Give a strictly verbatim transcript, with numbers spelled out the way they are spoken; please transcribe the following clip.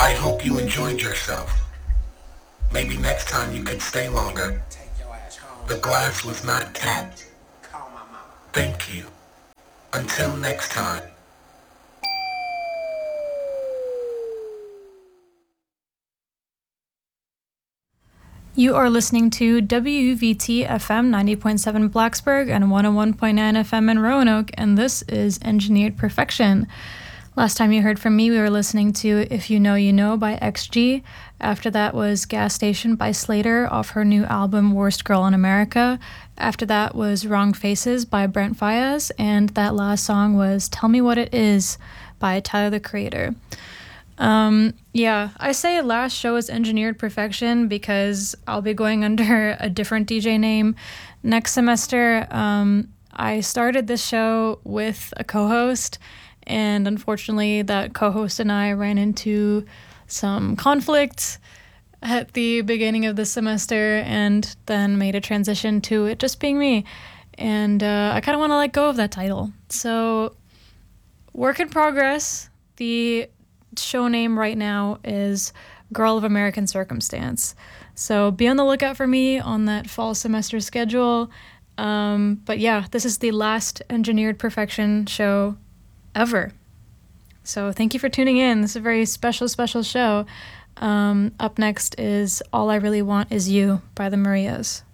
I hope you enjoyed yourself. Maybe next time you could stay longer. The glass was not tapped. Thank you. Until next time. You are listening to W U V T F M ninety point seven Blacksburg and one oh one point nine F M in Roanoke, and this is Engineered Perfection. Last time you heard from me, we were listening to If You Know, You Know by X G. After that was Gas Station by Slater off her new album Worst Girl in America. After that was Wrong Faces by Brent Faiyaz, and that last song was Tell Me What It Is by Tyler, the Creator. Um, yeah, I say last show is Engineered Perfection because I'll be going under a different D J name next semester. Um, I started this show with a co-host, and unfortunately that co-host and I ran into some conflict at the beginning of the semester and then made a transition to it just being me. And uh, I kind of want to let go of that title. So, work in progress. The show name right now is Girl of American Circumstance. So be on the lookout for me on that fall semester schedule. Um, but yeah, this is the last Engineered Perfection show ever. So thank you for tuning in. This is a very special, special show. Um, up next is All I Really Want Is You by the Marias.